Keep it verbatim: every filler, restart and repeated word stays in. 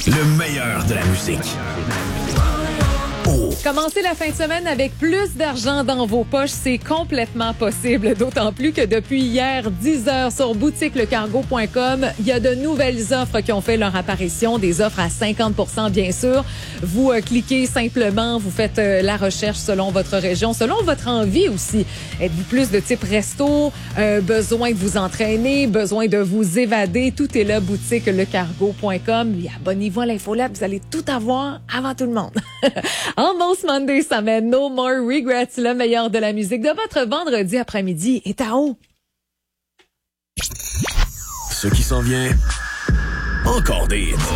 Le meilleur de la musique. Oh. Commencez la fin de semaine avec plus d'argent dans vos poches, c'est complètement possible. D'autant plus que depuis hier, dix heures sur boutique le cargo point com, il y a de nouvelles offres qui ont fait leur apparition, des offres à cinquante pour cent bien sûr. Vous euh, cliquez simplement, vous faites euh, la recherche selon votre région, selon votre envie aussi. Êtes-vous plus de type resto, euh, besoin de vous entraîner, besoin de vous évader, tout est là, boutique le cargo point com. Et abonnez-vous à l'Infolab, vous allez tout avoir avant tout le monde. En Most Monday, ça mène No More Regrets, le meilleur de la musique de votre vendredi après-midi est à haut. Ce qui s'en vient, encore des hits.